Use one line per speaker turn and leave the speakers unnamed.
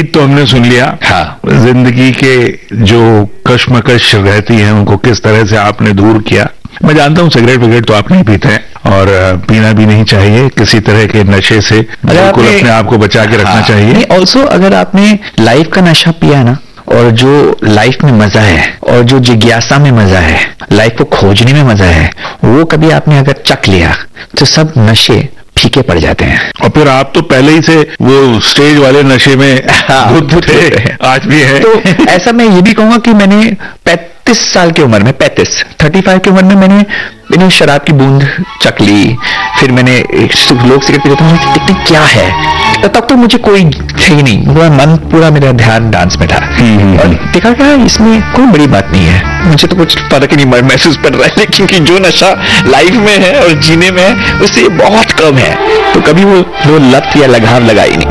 गीत तो हमने सुन लिया।
हाँ।
जिंदगी के जो कश्मकश रहती हैं उनको किस तरह से आपने दूर किया। मैं जानता हूँ सिगरेट विगरेट तो आप नहीं पीते हैं और पीना भी नहीं चाहिए, किसी तरह के नशे से बिल्कुल अपने आप को बचा के रखना चाहिए।
ऑल्सो अगर आपने लाइफ का नशा पिया है ना, और जो लाइफ में मजा है और जो जिज्ञासा में मजा है, लाइफ को खोजने में मजा है, वो कभी आपने अगर चख लिया तो सब नशे फीके पड़ जाते हैं।
और फिर आप तो पहले ही से वो स्टेज वाले नशे में धुत थे, आज भी है।
तो ऐसा मैं ये भी कहूंगा कि मैंने 35 साल की उम्र में 35 की उम्र में मैंने शराब की बूंद चख ली। फिर मैंने लोग सिगरेट पीते थे, मुझे देखते क्या है, तब तो मुझे कोई थे ही नहीं, पूरा मन पूरा मेरा ध्यान डांस में था। और देखा क्या इसमें कोई बड़ी बात नहीं है, मुझे तो कुछ फर्क ही नहीं महसूस पड़ रहा है, लेकिन कि जो नशा लाइफ में है और जीने में है उससे बहुत कम है, तो कभी वो लत या लगाव लगा ही नहीं।